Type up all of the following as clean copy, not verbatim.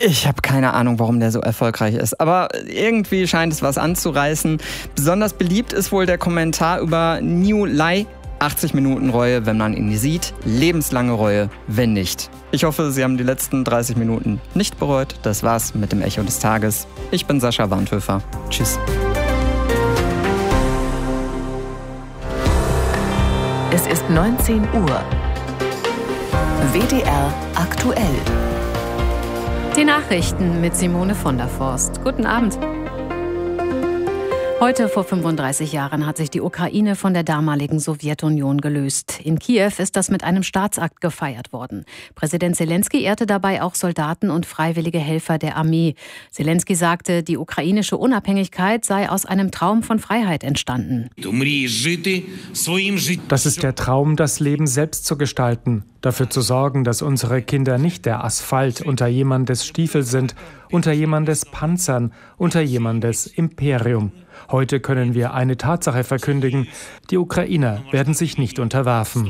Ich habe keine Ahnung, warum der so erfolgreich ist, aber irgendwie scheint es was anzureißen. Besonders beliebt ist wohl der Kommentar über New Lai. 80 Minuten Reue, wenn man ihn sieht, lebenslange Reue, wenn nicht. Ich hoffe, Sie haben die letzten 30 Minuten nicht bereut. Das war's mit dem Echo des Tages. Ich bin Sascha Warnthöfer. Tschüss. Es ist 19 Uhr. WDR aktuell. Die Nachrichten mit Simone von der Forst. Guten Abend. Heute vor 35 Jahren hat sich die Ukraine von der damaligen Sowjetunion gelöst. In Kiew ist das mit einem Staatsakt gefeiert worden. Präsident Selenskyj ehrte dabei auch Soldaten und freiwillige Helfer der Armee. Selenskyj sagte, die ukrainische Unabhängigkeit sei aus einem Traum von Freiheit entstanden. Das ist der Traum, das Leben selbst zu gestalten. Dafür zu sorgen, dass unsere Kinder nicht der Asphalt unter jemandes Stiefel sind, unter jemandes Panzern, unter jemandes Imperium. Heute können wir eine Tatsache verkündigen: Die Ukrainer werden sich nicht unterwerfen.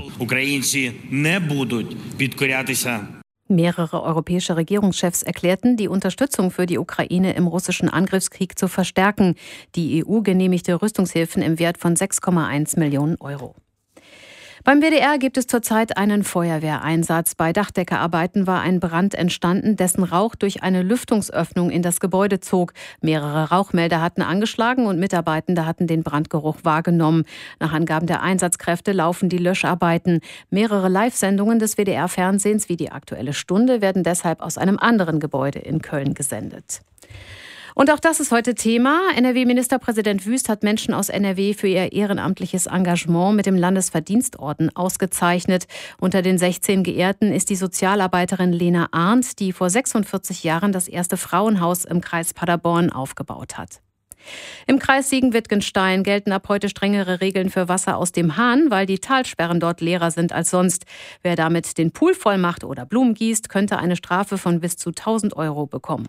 Mehrere europäische Regierungschefs erklärten, die Unterstützung für die Ukraine im russischen Angriffskrieg zu verstärken. Die EU genehmigte Rüstungshilfen im Wert von 6,1 Millionen Euro. Beim WDR gibt es zurzeit einen Feuerwehreinsatz. Bei Dachdeckerarbeiten war ein Brand entstanden, dessen Rauch durch eine Lüftungsöffnung in das Gebäude zog. Mehrere Rauchmelder hatten angeschlagen und Mitarbeitende hatten den Brandgeruch wahrgenommen. Nach Angaben der Einsatzkräfte laufen die Löscharbeiten. Mehrere Live-Sendungen des WDR-Fernsehens wie die Aktuelle Stunde werden deshalb aus einem anderen Gebäude in Köln gesendet. Und auch das ist heute Thema. NRW-Ministerpräsident Wüst hat Menschen aus NRW für ihr ehrenamtliches Engagement mit dem Landesverdienstorden ausgezeichnet. Unter den 16 Geehrten ist die Sozialarbeiterin Lena Arndt, die vor 46 Jahren das erste Frauenhaus im Kreis Paderborn aufgebaut hat. Im Kreis Siegen-Wittgenstein gelten ab heute strengere Regeln für Wasser aus dem Hahn, weil die Talsperren dort leerer sind als sonst. Wer damit den Pool voll macht oder Blumen gießt, könnte eine Strafe von bis zu 1.000 Euro bekommen.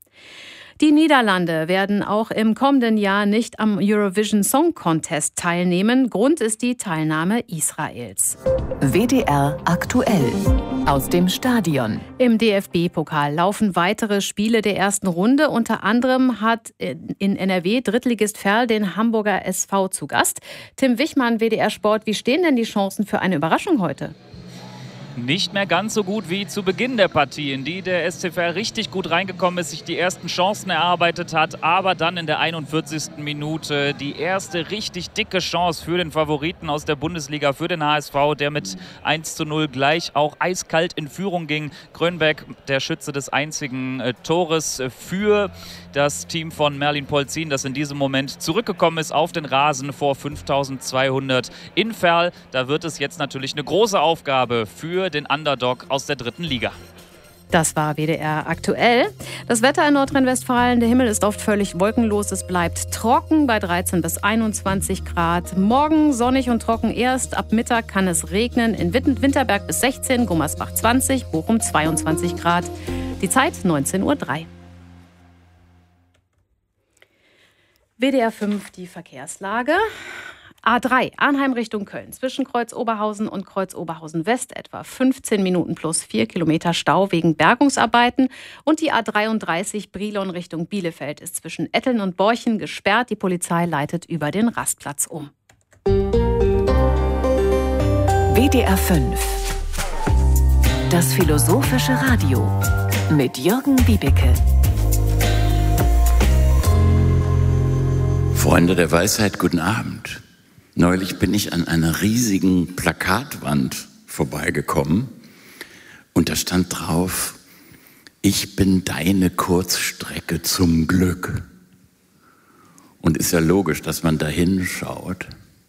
Die Niederlande werden auch im kommenden Jahr nicht am Eurovision Song Contest teilnehmen. Grund ist die Teilnahme Israels. WDR aktuell. Aus dem Stadion. Im DFB-Pokal laufen weitere Spiele der ersten Runde. Unter anderem hat in NRW Drittligist Verl den Hamburger SV zu Gast. Tim Wichmann, WDR Sport, wie stehen denn die Chancen für eine Überraschung heute? Nicht mehr ganz so gut wie zu Beginn der Partie, in die der SC Verl richtig gut reingekommen ist, sich die ersten Chancen erarbeitet hat, aber dann in der 41. Minute die erste richtig dicke Chance für den Favoriten aus der Bundesliga, für den HSV, der mit 1:0 gleich auch eiskalt in Führung ging. Grönbeck, der Schütze des einzigen Tores für das Team von Merlin Polzin, das in diesem Moment zurückgekommen ist auf den Rasen vor 5.200 in Verl. Da wird es jetzt natürlich eine große Aufgabe für den Underdog aus der dritten Liga. Das war WDR aktuell. Das Wetter in Nordrhein-Westfalen, der Himmel ist oft völlig wolkenlos. Es bleibt trocken bei 13 bis 21 Grad. Morgen sonnig und trocken erst. Ab Mittag kann es regnen. In Winterberg bis 16, Gummersbach 20, Bochum 22 Grad. Die Zeit 19:03 Uhr. WDR 5, die Verkehrslage. A3, Arnheim Richtung Köln, zwischen Kreuz Oberhausen und Kreuz Oberhausen West etwa 15 Minuten plus 4 Kilometer Stau wegen Bergungsarbeiten. Und die A33 Brilon Richtung Bielefeld ist zwischen Etteln und Borchen gesperrt. Die Polizei leitet über den Rastplatz um. WDR 5, das philosophische Radio mit Jürgen Wiebeke. Freunde der Weisheit, guten Abend. Neulich bin ich an einer riesigen Plakatwand vorbeigekommen und da stand drauf: Ich bin deine Kurzstrecke zum Glück. Und ist ja logisch, dass man da hinschaut.